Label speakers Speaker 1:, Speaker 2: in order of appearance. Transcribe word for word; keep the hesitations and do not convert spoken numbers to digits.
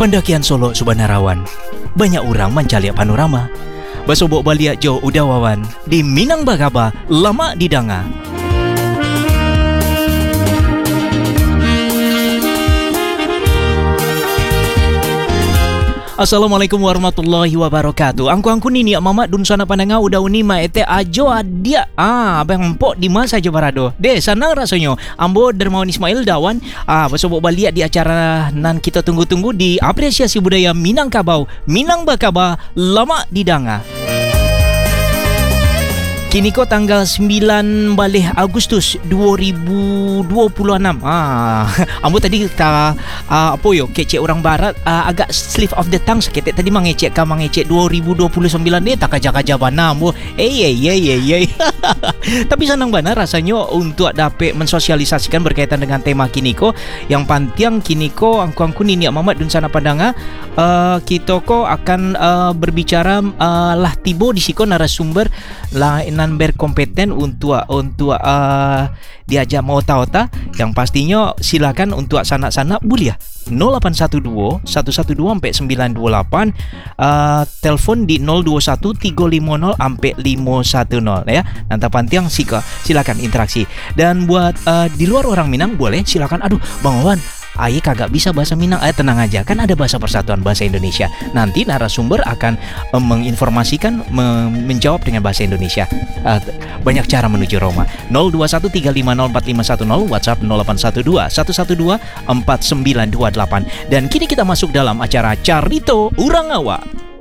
Speaker 1: Pendakian Solo Subanarawan, banyak orang mencaliak panorama. Basobok baliak jo udawawan, di Minang Bagaba, lama didanga. Assalamualaikum warahmatullahi wabarakatuh. Angku-angku nini mama dun sana pandanga udah unima ete ajo adia. Ah, abang empok di masa aja barado. De sana rasanya. Ambo Dermawan Ismail Dawan. Ah, basobok baliak di acara nan kita tunggu-tunggu di apresiasi budaya Minangkabau, Minang Bakaba, lama didanga. Kini ko tanggal sembilan balih Agustus dua ribu dua puluh enam. Ah, ambo tadi kita uh, apa yo kecek orang barat uh, agak slip of the tongue sakit tadi mangecek ka mangecek dua ribu dua puluh sembilan ni tak kaja-kaja bana ambo. Eh eh eh eh. Tapi senang benar rasanya untuk dapat mensosialisasikan berkaitan dengan tema Kiniko yang pantiang Kiniko angku-angku nini Mamat dun sana pandanga. Uh, kita ko akan uh, berbicara uh, lah tibo di siko narasumber lah nan berkompeten untuk untuk uh, diajak mau tahu-tahu yang pastinya silakan untuk sanak-sanak bulia nol lapan satu dua satu satu dua sampai sembilan dua delapan, uh, telepon di nol dua satu tiga lima nol sampai lima satu nol ya. Nanti pantiang sika silakan interaksi. Dan buat uh, di luar orang Minang boleh silakan. Aduh Bang Wawan, Aye kagak bisa bahasa Minang. Eh tenang aja, kan ada bahasa persatuan bahasa Indonesia. Nanti narasumber akan um, menginformasikan, me- menjawab dengan bahasa Indonesia. uh, Banyak cara menuju Roma. Nol dua satu tiga lima nol empat lima satu nol, WhatsApp nol delapan satu dua satu satu dua empat sembilan dua delapan. Dan kini kita masuk dalam acara Carito Urang Awak.